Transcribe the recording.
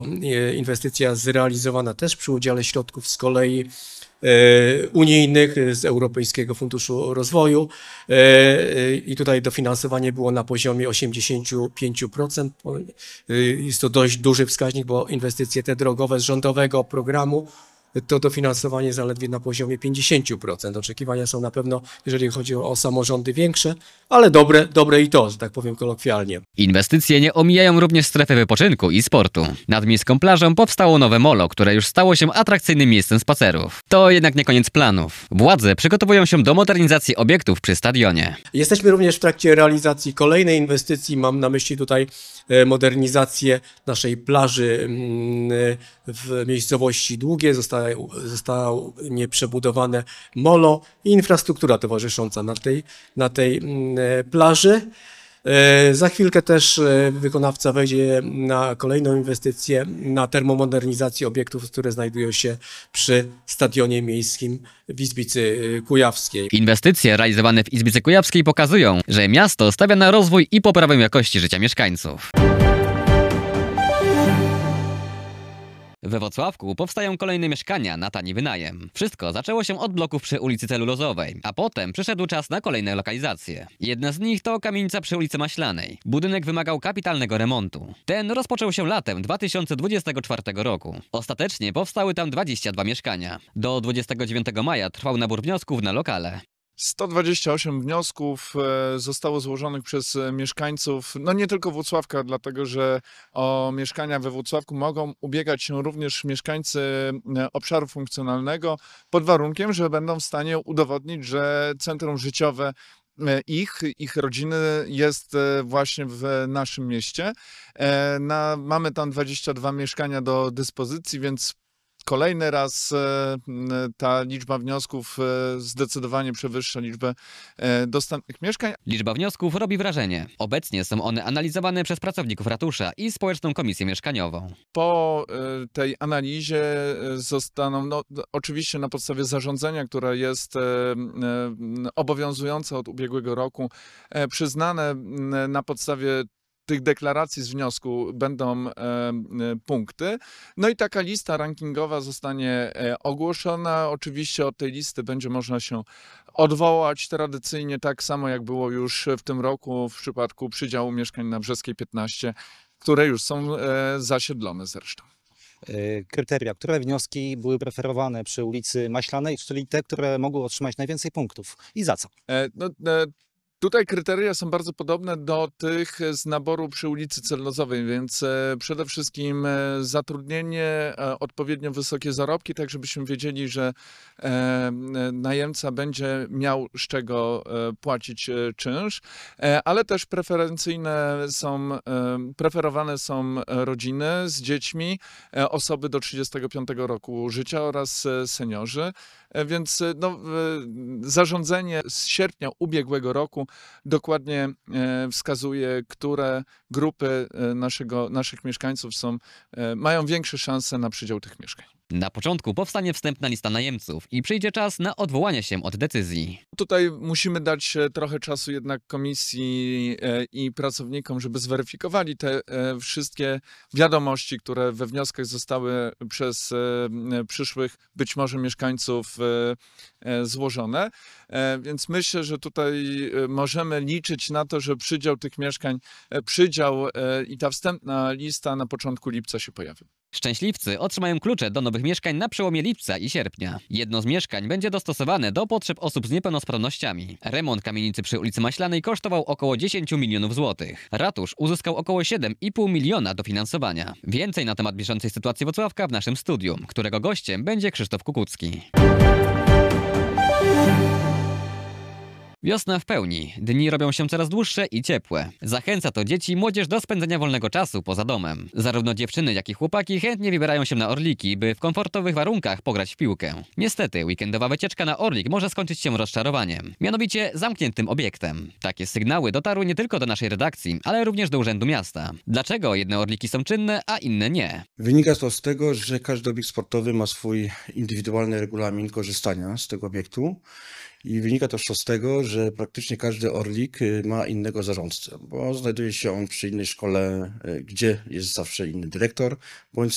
Inwestycja zrealizowana też przy udziale środków z kolei unijnych, z Europejskiego Funduszu Rozwoju i tutaj dofinansowanie było na poziomie 85%. Jest to dość duży wskaźnik, bo inwestycje te drogowe z rządowego programu to dofinansowanie zaledwie na poziomie 50%. Oczekiwania są na pewno, jeżeli chodzi o samorządy, większe, ale dobre i to, że tak powiem kolokwialnie. Inwestycje nie omijają również strefy wypoczynku i sportu. Nad miejską plażą powstało nowe molo, które już stało się atrakcyjnym miejscem spacerów. To jednak nie koniec planów. Władze przygotowują się do modernizacji obiektów przy stadionie. Jesteśmy również w trakcie realizacji kolejnej inwestycji. Mam na myśli tutaj modernizację naszej plaży w miejscowości Długie. Zostało przebudowane molo i infrastruktura towarzysząca na tej plaży. Za chwilkę też wykonawca wejdzie na kolejną inwestycję na termomodernizację obiektów, które znajdują się przy stadionie miejskim w Izbicy Kujawskiej. Inwestycje realizowane w Izbicy Kujawskiej pokazują, że miasto stawia na rozwój i poprawę jakości życia mieszkańców. We Włocławku powstają kolejne mieszkania na tani wynajem. Wszystko zaczęło się od bloków przy ulicy Celulozowej, a potem przyszedł czas na kolejne lokalizacje. Jedna z nich to kamienica przy ulicy Maślanej. Budynek wymagał kapitalnego remontu. Ten rozpoczął się latem 2024 roku. Ostatecznie powstały tam 22 mieszkania. Do 29 maja trwał nabór wniosków na lokale. 128 wniosków zostało złożonych przez mieszkańców, no nie tylko Włocławka, dlatego że o mieszkania we Włocławku mogą ubiegać się również mieszkańcy obszaru funkcjonalnego pod warunkiem, że będą w stanie udowodnić, że centrum życiowe ich rodziny jest właśnie w naszym mieście. Mamy tam 22 mieszkania do dyspozycji, więc kolejny raz ta liczba wniosków zdecydowanie przewyższa liczbę dostępnych mieszkań. Liczba wniosków robi wrażenie. Obecnie są one analizowane przez pracowników ratusza i Społeczną Komisję Mieszkaniową. Po tej analizie zostaną, no, oczywiście na podstawie zarządzenia, które jest obowiązujące od ubiegłego roku, przyznane na podstawie tych deklaracji z wniosku będą punkty. No i taka lista rankingowa zostanie ogłoszona. Oczywiście od tej listy będzie można się odwołać tradycyjnie, tak samo jak było już w tym roku w przypadku przydziału mieszkań na Brzeskiej 15, które już są zasiedlone zresztą. Kryteria, które wnioski były preferowane przy ulicy Maślanej, czyli te, które mogły otrzymać najwięcej punktów i za co? Tutaj kryteria są bardzo podobne do tych z naboru przy ulicy Celulozowej, więc przede wszystkim zatrudnienie, odpowiednio wysokie zarobki, tak żebyśmy wiedzieli, że najemca będzie miał z czego płacić czynsz, ale też preferowane są rodziny z dziećmi, osoby do 35 roku życia oraz seniorzy, więc no, zarządzenie z sierpnia ubiegłego roku dokładnie wskazuje, które grupy naszych mieszkańców mają większe szanse na przydział tych mieszkań. Na początku powstanie wstępna lista najemców i przyjdzie czas na odwołanie się od decyzji. Tutaj musimy dać trochę czasu jednak komisji i pracownikom, żeby zweryfikowali te wszystkie wiadomości, które we wnioskach zostały przez przyszłych być może mieszkańców złożone. Więc myślę, że tutaj możemy liczyć na to, że przydział tych mieszkań, i ta wstępna lista na początku lipca się pojawi. Szczęśliwcy otrzymają klucze do nowych mieszkań na przełomie lipca i sierpnia. Jedno z mieszkań będzie dostosowane do potrzeb osób z niepełnosprawnościami. Remont kamienicy przy ulicy Maślanej kosztował około 10 milionów złotych. Ratusz uzyskał około 7,5 miliona dofinansowania. Więcej na temat bieżącej sytuacji Włocławka w naszym studium, którego gościem będzie Krzysztof Kukucki. Wiosna w pełni. Dni robią się coraz dłuższe i ciepłe. Zachęca to dzieci i młodzież do spędzenia wolnego czasu poza domem. Zarówno dziewczyny, jak i chłopaki chętnie wybierają się na Orliki, by w komfortowych warunkach pograć w piłkę. Niestety, weekendowa wycieczka na Orlik może skończyć się rozczarowaniem. Mianowicie zamkniętym obiektem. Takie sygnały dotarły nie tylko do naszej redakcji, ale również do Urzędu Miasta. Dlaczego jedne Orliki są czynne, a inne nie? Wynika to z tego, że każdy obiekt sportowy ma swój indywidualny regulamin korzystania z tego obiektu. I wynika też z tego, że praktycznie każdy Orlik ma innego zarządcę, bo znajduje się on przy innej szkole, gdzie jest zawsze inny dyrektor, bądź